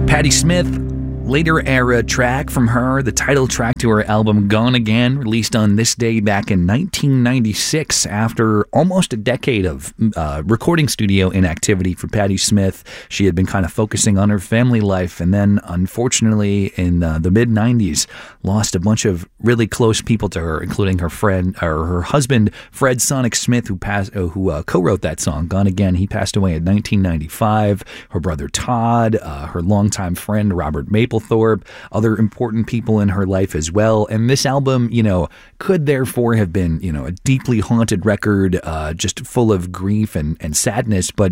Patti Smith, later era track from her, the title track to her album Gone Again, released on this day back in 1996 after almost a decade of recording studio inactivity for Patti Smith. She had been kind of focusing on her family life, and then unfortunately in the mid-90s lost a bunch of really close people to her, including her her husband Fred Sonic Smith, who co-wrote that song Gone Again. He passed away in 1995. Her brother Todd, her longtime friend Robert Mapplethorpe, other important people in her life as well. And this album, could therefore have been, a deeply haunted record, just full of grief and sadness. But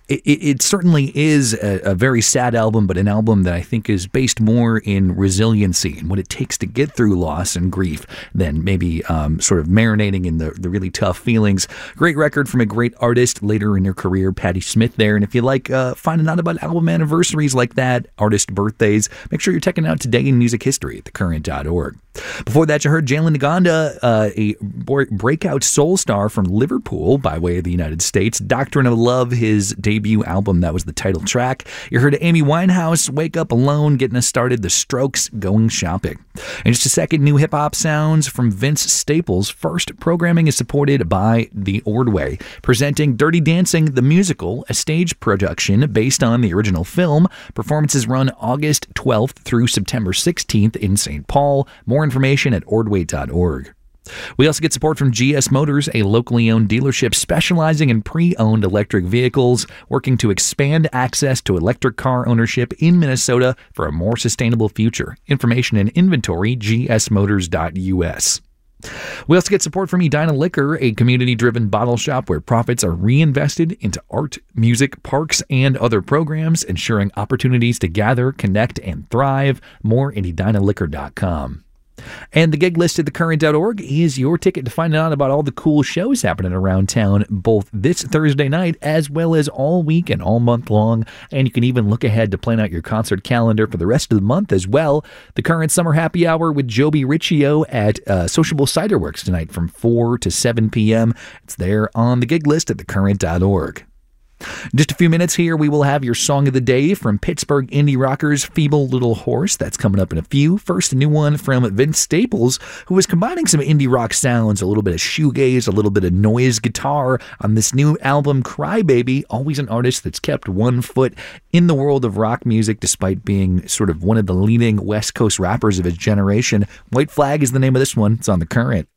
it certainly is a very sad album, but an album that I think is based more in resiliency and what it takes to get through loss and grief than maybe sort of marinating in the really tough feelings. Great record from a great artist later in her career, Patti Smith there. And if you like finding out about album anniversaries like that, artist birthdays, make sure you're checking out Today in Music History at thecurrent.org. Before that, you heard Jalen Naganda, a breakout soul star from Liverpool by way of the United States. Doctrine of Love, his debut album, that was the title track. You heard Amy Winehouse, Wake Up Alone, getting us started. The Strokes, Going Shopping. In just a second, new hip-hop sounds from Vince Staples. First, programming is supported by The Ordway, presenting Dirty Dancing, the musical, a stage production based on the original film. Performances run August 12th through September 16th in St. Paul. More information at ordway.org. We also get support from GS Motors, a locally owned dealership specializing in pre-owned electric vehicles, working to expand access to electric car ownership in Minnesota for a more sustainable future. Information and inventory, gsmotors.us. We also get support from Edina Liquor, a community-driven bottle shop where profits are reinvested into art, music, parks, and other programs, ensuring opportunities to gather, connect, and thrive. More at edinaliquor.com. And the gig list at thecurrent.org is your ticket to find out about all the cool shows happening around town, both this Thursday night as well as all week and all month long. And you can even look ahead to plan out your concert calendar for the rest of the month as well. The Current Summer Happy Hour with Joby Riccio at Sociable Cider Works tonight from 4 to 7 p.m. It's there on the gig list at thecurrent.org. In just a few minutes here, we will have your song of the day from Pittsburgh indie rockers Feeble Little Horse. That's coming up in a few. First, a new one from Vince Staples, who is combining some indie rock sounds, a little bit of shoegaze, a little bit of noise guitar on this new album, Crybaby. Always an artist that's kept one foot in the world of rock music, despite being sort of one of the leading West Coast rappers of his generation. White Flag is the name of this one. It's on The Current.